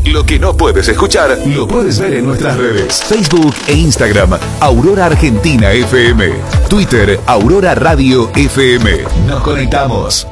Lo que no puedes escuchar, lo puedes ver en nuestras redes. Facebook e Instagram, Aurora Argentina FM. Twitter, Aurora Radio FM. Nos conectamos.